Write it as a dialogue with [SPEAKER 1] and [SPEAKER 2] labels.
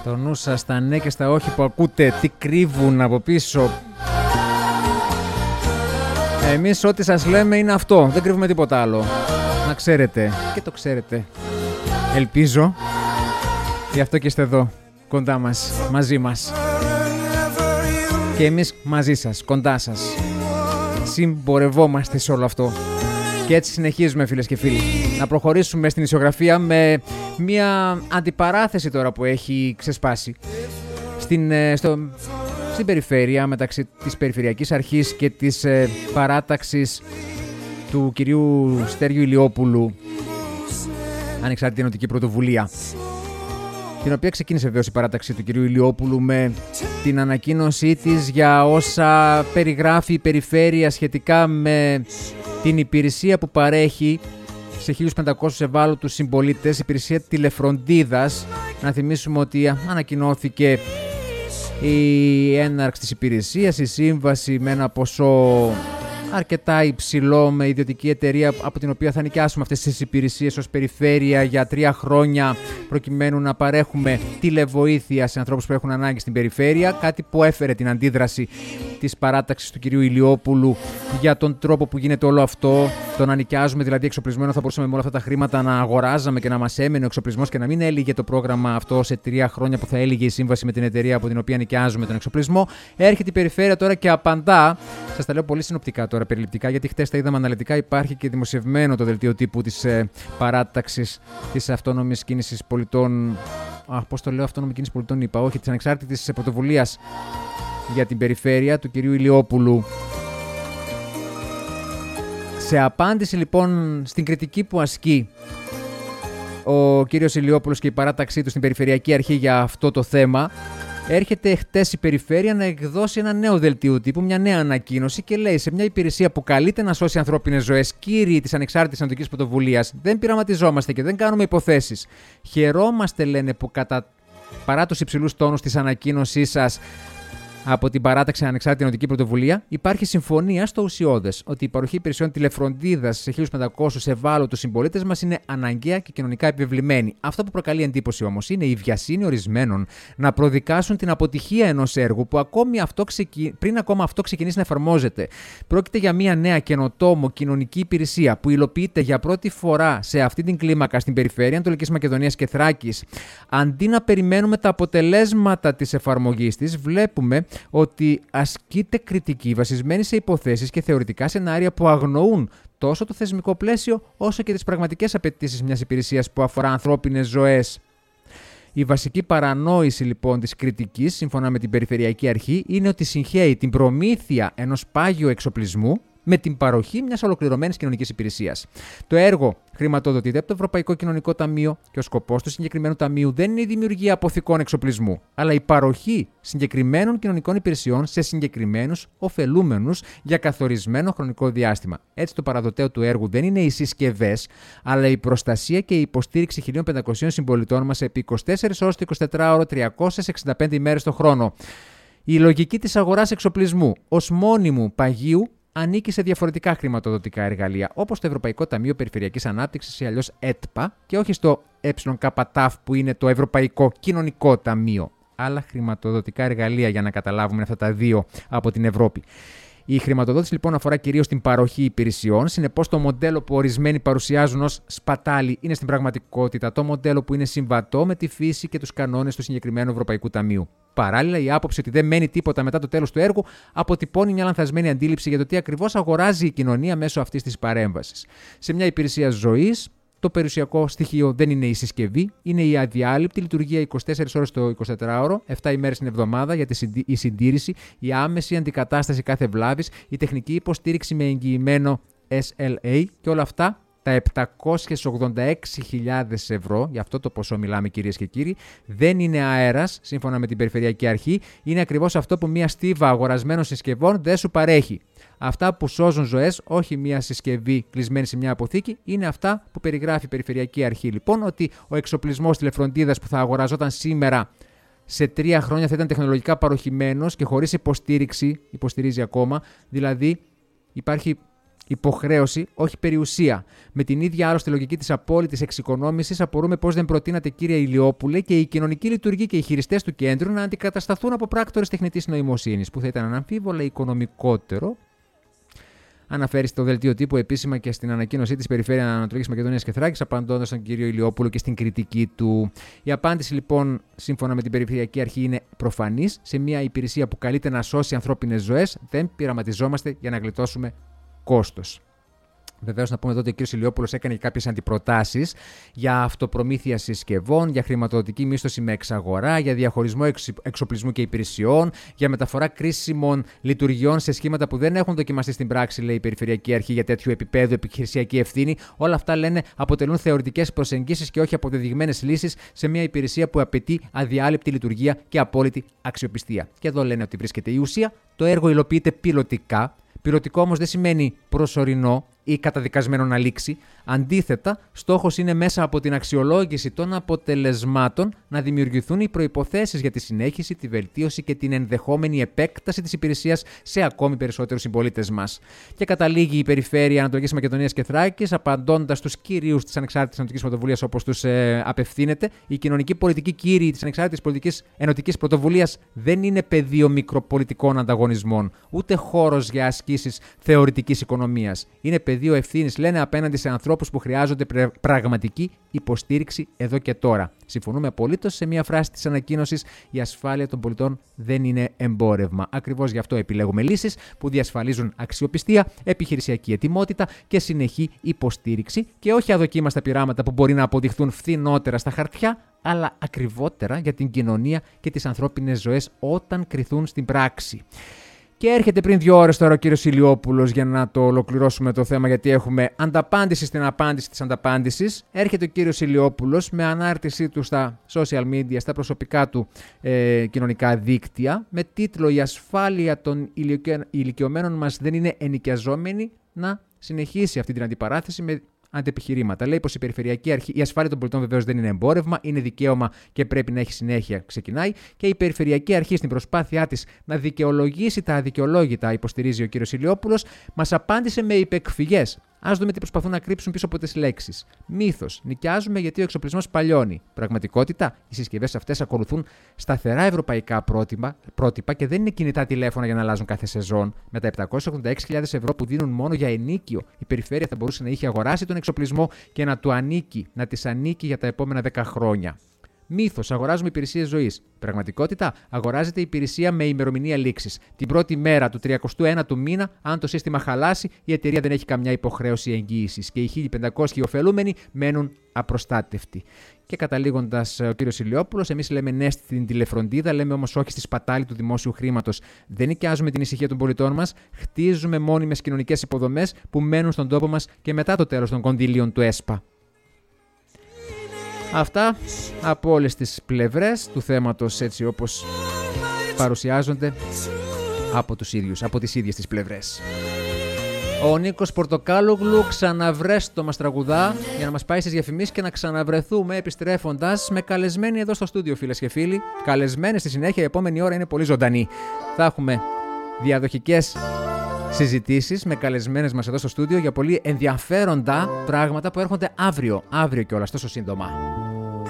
[SPEAKER 1] Το νου σας, τα ναι και στα όχι που ακούτε, τι κρύβουν από πίσω. Εμείς ό,τι σας λέμε είναι αυτό, δεν κρύβουμε τίποτα άλλο. Να ξέρετε, και το ξέρετε. Ελπίζω, γι' αυτό και είστε εδώ, κοντά μας, μαζί μας. Και εμείς μαζί σας, κοντά σας. Συμπορευόμαστε σε όλο αυτό. Και έτσι συνεχίζουμε, φίλες και φίλοι, να προχωρήσουμε στην ισιογραφία με μια αντιπαράθεση τώρα που έχει ξεσπάσει στην περιφέρεια μεταξύ της Περιφερειακής Αρχής και της παράταξης του κυρίου Στέργιου Ηλιόπουλου, Ανεξάρτητη Ενωτική Πρωτοβουλία, την οποία ξεκίνησε βεβαίως η παράταξη του κυρίου Ηλιόπουλου με την ανακοίνωσή της για όσα περιγράφει η περιφέρεια σχετικά με την υπηρεσία που παρέχει σε 1.500 ευάλωτους συμπολίτες, υπηρεσία τηλεφροντίδας. Να θυμίσουμε ότι ανακοινώθηκε η έναρξη της υπηρεσίας, η σύμβαση με ένα ποσό αρκετά υψηλό με ιδιωτική εταιρεία από την οποία θα νοικιάσουμε αυτές τις υπηρεσίες ως περιφέρεια για 3 χρόνια προκειμένου να παρέχουμε τηλεβοήθεια σε ανθρώπους που έχουν ανάγκη στην περιφέρεια, κάτι που έφερε την αντίδραση της παράταξης του κυρίου Ηλιόπουλου για τον τρόπο που γίνεται όλο αυτό. Το να νοικιάζουμε δηλαδή εξοπλισμένο, θα μπορούσαμε με όλα αυτά τα χρήματα να αγοράζαμε και να μας έμενε ο εξοπλισμός και να μην έλυγε το πρόγραμμα αυτό σε 3 χρόνια που θα έλυγε η σύμβαση με την εταιρεία από την οποία νοικιάζουμε τον εξοπλισμό. Έρχεται η περιφέρεια τώρα και απαντά. Σας τα λέω πολύ συνοπτικά τώρα, περιληπτικά, γιατί χτες τα είδαμε αναλυτικά. Υπάρχει και δημοσιευμένο το δελτίο τύπου της παράταξης της αυτόνομης κίνησης πολιτών. Πώς το λέω, αυτόνομη κίνηση πολιτών, είπα, όχι, της Ανεξάρτητης Πρωτοβουλίας για την περιφέρεια του κυρίου Ηλιόπουλου. Σε απάντηση λοιπόν στην κριτική που ασκεί ο κύριος Ηλιόπουλος και η παράταξή του στην Περιφερειακή Αρχή για αυτό το θέμα, έρχεται χτες η περιφέρεια να εκδώσει ένα νέο δελτίο τύπου, μια νέα ανακοίνωση, και λέει: σε μια υπηρεσία που καλείται να σώσει ανθρώπινες ζωές, κύριοι της Ανεξάρτητης Ενωτικής Πρωτοβουλίας, δεν πειραματιζόμαστε και δεν κάνουμε υποθέσεις. Χαιρόμαστε, λένε, που παρά τους υψηλούς τόνους της ανακοίνωσής σας από την παράταξη Ανεξάρτητη Ενωτική Πρωτοβουλία, υπάρχει συμφωνία στο ουσιώδες ότι η παροχή υπηρεσιών τηλεφροντίδας σε 1.500 ευάλωτους συμπολίτες μας είναι αναγκαία και κοινωνικά επιβεβλημένη. Αυτό που προκαλεί εντύπωση όμως είναι η βιασύνη ορισμένων να προδικάσουν την αποτυχία ενός έργου που πριν ακόμα αυτό ξεκινήσει να εφαρμόζεται. Πρόκειται για μια νέα καινοτόμο κοινωνική υπηρεσία που υλοποιείται για πρώτη φορά σε αυτή την κλίμακα στην περιφέρεια Ανατολικής Μακεδονίας και Θράκης. Αντί να περιμένουμε τα αποτελέσματα της εφαρμογής της, βλέπουμε ότι ασκείται κριτική βασισμένη σε υποθέσεις και θεωρητικά σενάρια που αγνοούν τόσο το θεσμικό πλαίσιο όσο και τις πραγματικές απαιτήσεις μιας υπηρεσίας που αφορά ανθρώπινες ζωές. Η βασική παρανόηση λοιπόν της κριτικής, σύμφωνα με την Περιφερειακή Αρχή, είναι ότι συγχαίει την προμήθεια ενός πάγιου εξοπλισμού με την παροχή μιας ολοκληρωμένης κοινωνικής υπηρεσίας. Το έργο χρηματοδοτείται από το Ευρωπαϊκό Κοινωνικό Ταμείο και ο σκοπός του συγκεκριμένου ταμείου δεν είναι η δημιουργία αποθηκών εξοπλισμού, αλλά η παροχή συγκεκριμένων κοινωνικών υπηρεσιών σε συγκεκριμένους ωφελούμενους για καθορισμένο χρονικό διάστημα. Έτσι, το παραδοτέο του έργου δεν είναι οι συσκευές, αλλά η προστασία και η υποστήριξη 1.500 συμπολιτών μας επί 24 ώρες το 24ωρο, 365 ημέρες το χρόνο. Η λογική της αγοράς εξοπλισμού ως μόνιμου παγίου ανήκει σε διαφορετικά χρηματοδοτικά εργαλεία, όπως το Ευρωπαϊκό Ταμείο Περιφερειακής Ανάπτυξης ή αλλιώς ΕΤΠΑ, και όχι στο ΕΚΤΑΦ που είναι το Ευρωπαϊκό Κοινωνικό Ταμείο. Άλλα χρηματοδοτικά εργαλεία, για να καταλάβουμε αυτά τα δύο από την Ευρώπη. Η χρηματοδότηση λοιπόν αφορά κυρίως την παροχή υπηρεσιών. Συνεπώς, το μοντέλο που ορισμένοι παρουσιάζουν ως σπατάλη είναι στην πραγματικότητα το μοντέλο που είναι συμβατό με τη φύση και τους κανόνες του συγκεκριμένου Ευρωπαϊκού Ταμείου. Παράλληλα, η άποψη ότι δεν μένει τίποτα μετά το τέλος του έργου αποτυπώνει μια λανθασμένη αντίληψη για το τι ακριβώς αγοράζει η κοινωνία μέσω αυτής της παρέμβασης. Σε μια υπηρεσία ζωής, το περιουσιακό στοιχείο δεν είναι η συσκευή, είναι η αδιάλειπτη λειτουργία 24 ώρες το 24ωρο, 7 ημέρες την εβδομάδα για η συντήρηση, η άμεση αντικατάσταση κάθε βλάβης, η τεχνική υποστήριξη με εγγυημένο SLA, και όλα αυτά τα 786.000 ευρώ, για αυτό το ποσό μιλάμε κυρίες και κύριοι, δεν είναι αέρας, σύμφωνα με την Περιφερειακή Αρχή, είναι ακριβώς αυτό που μια στίβα αγορασμένων συσκευών δεν σου παρέχει. Αυτά που σώζουν ζωές, όχι μια συσκευή κλεισμένη σε μια αποθήκη, είναι αυτά που περιγράφει η Περιφερειακή Αρχή. Λοιπόν, ότι ο εξοπλισμός τηλεφροντίδας που θα αγοραζόταν σήμερα σε 3 χρόνια θα ήταν τεχνολογικά παροχημένος και χωρίς υποστήριξη, υποστηρίζει ακόμα, δηλαδή υπάρχει υποχρέωση, όχι περιουσία. Με την ίδια άλλωστε λογική της απόλυτης εξοικονόμησης, απορούμε πώς δεν προτείνατε, κύριε Ηλιόπουλε, και οι κοινωνικοί λειτουργοί και οι χειριστές του κέντρου να αντικατασταθούν από πράκτορες τεχνητής νοημοσύνης, που θα ήταν αναμφίβολα οικονομικότερο. Αναφέρει στο δελτίο τύπου επίσημα και στην ανακοίνωσή της Περιφέρεια Ανατολικής Μακεδονίας και Θράκης, απαντώντας στον κύριο Ηλιόπουλο και στην κριτική του. Η απάντηση λοιπόν, σύμφωνα με την Περιφερειακή Αρχή, είναι προφανής. Σε μια υπηρεσία που καλείται να σώσει ανθρώπινες ζωές, δεν πειραματιζόμαστε για να γλιτώσουμε κόστος. Βεβαίως, να πούμε εδώ ότι ο κ. Ηλιόπουλος έκανε και κάποιες αντιπροτάσεις για αυτοπρομήθεια συσκευών, για χρηματοδοτική μίσθωση με εξαγορά, για διαχωρισμό εξοπλισμού και υπηρεσιών, για μεταφορά κρίσιμων λειτουργιών σε σχήματα που δεν έχουν δοκιμαστεί στην πράξη, λέει η Περιφερειακή Αρχή, για τέτοιου επίπεδου επιχειρησιακή ευθύνη. Όλα αυτά, λένε, αποτελούν θεωρητικές προσεγγίσεις και όχι αποδεδειγμένες λύσεις σε μια υπηρεσία που απαιτεί αδιάλειπτη λειτουργία και απόλυτη αξιοπιστία. Και εδώ λένε ότι βρίσκεται η ουσία. Το έργο υλοποιείται πιλωτικά. Πιλωτικό όμως δεν σημαίνει προσωρινό ή καταδικασμένο να λήξει. Αντίθετα, στόχος είναι μέσα από την αξιολόγηση των αποτελεσμάτων να δημιουργηθούν οι προϋποθέσεις για τη συνέχιση, τη βελτίωση και την ενδεχόμενη επέκταση της υπηρεσίας σε ακόμη περισσότερους συμπολίτες μας. Και καταλήγει η Περιφέρεια Ανατολικής Μακεδονίας και Θράκης, απαντώντας στους κυρίους της Ανεξάρτητης Ενωτικής Πρωτοβουλίας, όπως τους απευθύνεται. Η κοινωνική πολιτική κύριοι της Ανεξάρτητης Πολιτικής Ενωτικής Πρωτοβουλίας δεν είναι πεδίο μικροπολιτικών ανταγωνισμών, ούτε χώρος για ασκήσεις θεωρητικής οικονομίας. Είναι πεδίο ευθύνης, λένε, απέναντι σε ανθρώπους που χρειάζονται πραγματική υποστήριξη εδώ και τώρα. Συμφωνούμε απολύτως σε μια φράση της ανακοίνωσης: η ασφάλεια των πολιτών δεν είναι εμπόρευμα. Ακριβώς γι' αυτό επιλέγουμε λύσεις που διασφαλίζουν αξιοπιστία, επιχειρησιακή ετοιμότητα και συνεχή υποστήριξη, και όχι αδοκίμαστα πειράματα που μπορεί να αποδειχθούν φθηνότερα στα χαρτιά, αλλά ακριβότερα για την κοινωνία και τις ανθρώπινες ζωές όταν κριθούν στην πράξη. Και έρχεται πριν 2 ώρες τώρα ο κύριος Ηλιόπουλος, για να το ολοκληρώσουμε το θέμα, γιατί έχουμε ανταπάντηση στην απάντηση της ανταπάντησης. Έρχεται ο κύριος Ηλιόπουλος με ανάρτησή του στα social media, στα προσωπικά του κοινωνικά δίκτυα, με τίτλο «Η ασφάλεια των ηλικιωμένων μας δεν είναι ενοικιαζόμενη», να συνεχίσει αυτή την αντιπαράθεση με αντεπιχειρήματα. Λέει πως η Περιφερειακή Αρχή, η ασφάλεια των πολιτών βεβαίως δεν είναι εμπόρευμα, είναι δικαίωμα και πρέπει να έχει συνέχεια, ξεκινάει, και η Περιφερειακή Αρχή στην προσπάθειά της να δικαιολογήσει τα αδικαιολόγητα, υποστηρίζει ο κ. Ηλιόπουλος, μας απάντησε με υπεκφυγές. Ας δούμε τι προσπαθούν να κρύψουν πίσω από τις λέξεις. Μύθος. Νοικιάζουμε γιατί ο εξοπλισμός παλιώνει. Πραγματικότητα. Οι συσκευές αυτές ακολουθούν σταθερά ευρωπαϊκά πρότυπα και δεν είναι κινητά τηλέφωνα για να αλλάζουν κάθε σεζόν. Με τα 786.000 ευρώ που δίνουν μόνο για ενοίκιο, η Περιφέρεια θα μπορούσε να είχε αγοράσει τον εξοπλισμό και να της ανήκει για τα επόμενα 10 χρόνια. Μύθος. Αγοράζουμε υπηρεσίες ζωής. Πραγματικότητα. Αγοράζεται υπηρεσία με ημερομηνία λήξης. Την πρώτη μέρα του 31ου μήνα, αν το σύστημα χαλάσει, η εταιρεία δεν έχει καμιά υποχρέωση εγγύησης και οι 1.500 ωφελούμενοι μένουν απροστάτευτοι. Και καταλήγοντας ο κύριος Ηλιόπουλος, εμείς λέμε ναι στην τηλεφροντίδα, λέμε όμως όχι στη σπατάλη του δημόσιου χρήματος. Δεν νοικιάζουμε την ησυχία των πολιτών μας, χτίζουμε μόνιμες κοινωνικές υποδομές που μένουν στον τόπο μας και μετά το τέλος των κονδύλιων του ΕΣΠΑ. Αυτά από όλες τις πλευρές του θέματος, έτσι όπως παρουσιάζονται από τους ίδιους, από τις ίδιες τις πλευρές. Ο Νίκος Πορτοκάλογλου, ξαναβρέστο μας τραγουδά για να μας πάει στις διαφημίσεις και να ξαναβρεθούμε επιστρέφοντας με καλεσμένοι εδώ στο στούντιο, φίλες και φίλοι. Καλεσμένοι στη συνέχεια, η επόμενη ώρα είναι πολύ ζωντανή. Θα έχουμε διαδοχικές συζητήσεις με καλεσμένες μας εδώ στο στούντιο για πολύ ενδιαφέροντα πράγματα που έρχονται αύριο κιόλας, τόσο σύντομα.